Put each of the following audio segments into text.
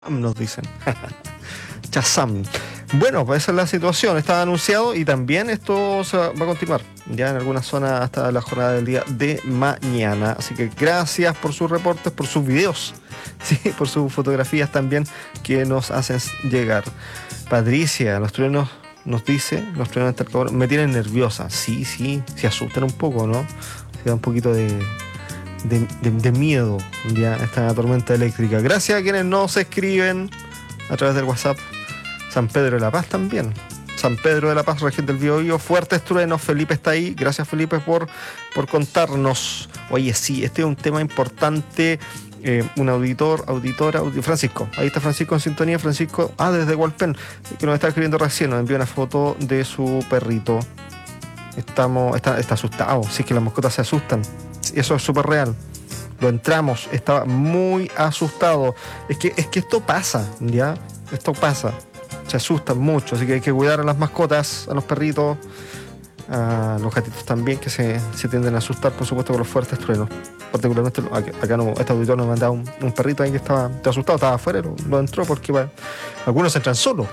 nos dicen. Chazam. Bueno, pues esa es la situación, estaba anunciado y también esto va a continuar ya en algunas zonas hasta la jornada del día de mañana. Así que gracias por sus reportes, por sus videos, sí, por sus fotografías también que nos hacen llegar. Patricia, los truenos nos dice, los truenos de Talcahuano me tienen nerviosa. Sí, se asustan un poco, ¿no? Se da un poquito de miedo ya esta tormenta eléctrica. Gracias a quienes nos escriben a través del WhatsApp. San Pedro de la Paz también. San Pedro de la Paz, región del Biobío. Fuertes truenos. Felipe está ahí. Gracias, Felipe, por contarnos. Oye, sí, este es un tema importante. Un auditora, Francisco. Ahí está Francisco en sintonía. Francisco, desde Hualpén, que nos está escribiendo recién. Nos envió una foto de su perrito. Está asustado. Sí, que las mascotas se asustan. Eso es súper real. Lo entramos. Estaba muy asustado. Es que esto pasa, ¿ya? Esto pasa. Se asustan mucho, así que hay que cuidar a las mascotas, a los perritos, a los gatitos también, que se tienden a asustar, por supuesto, con los fuertes truenos. Particularmente, acá no, este auditor nos mandaba un perrito ahí que estaba asustado, estaba afuera, no entró porque algunos entran solos.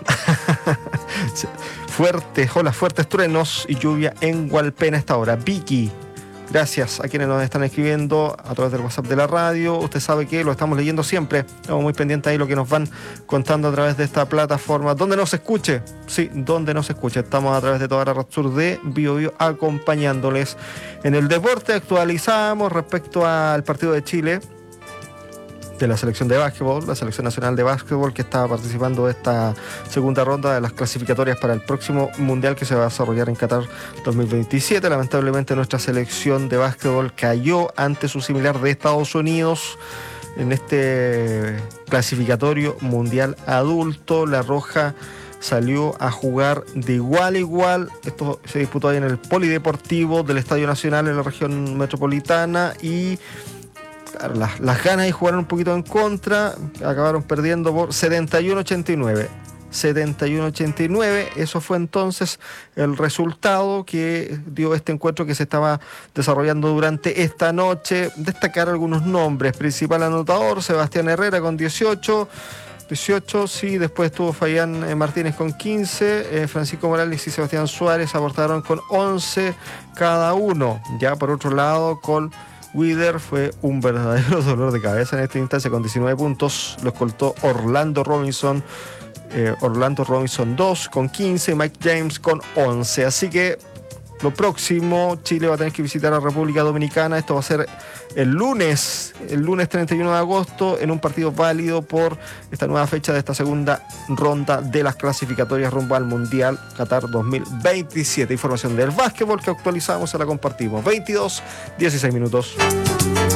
Fuertes truenos y lluvia en Hualpén a esta hora. Vicky, gracias a quienes nos están escribiendo a través del WhatsApp de la radio. Usted sabe que lo estamos leyendo siempre. Estamos muy pendientes ahí lo que nos van contando a través de esta plataforma. Donde nos escuche. Sí, donde nos escuche. Estamos a través de toda la red sur de Biobío acompañándoles. En el deporte actualizamos respecto al partido de Chile, de la selección de básquetbol, la selección nacional de básquetbol que estaba participando de esta segunda ronda de las clasificatorias para el próximo mundial que se va a desarrollar en Qatar 2027. Lamentablemente nuestra selección de básquetbol cayó ante su similar de Estados Unidos en este clasificatorio mundial adulto. La Roja salió a jugar de igual a igual. Esto se disputó ahí en el Polideportivo del Estadio Nacional en la región metropolitana y las ganas de jugar un poquito en contra, acabaron perdiendo por 71-89. 71-89, eso fue entonces el resultado que dio este encuentro que se estaba desarrollando durante esta noche. Destacar algunos nombres: principal anotador, Sebastián Herrera con 18, sí, después estuvo Fayán Martínez con 15, Francisco Morales y Sebastián Suárez aportaron con 11 cada uno. Ya por otro lado, Cole Wither fue un verdadero dolor de cabeza en esta instancia con 19 puntos. Lo escoltó Orlando Robinson 2 con 15, Mike James con 11. Así que lo próximo, Chile va a tener que visitar a República Dominicana. Esto va a ser el lunes 31 de agosto, en un partido válido por esta nueva fecha de esta segunda ronda de las clasificatorias rumbo al Mundial Qatar 2027. Información del básquetbol que actualizamos, se la compartimos. 22:16.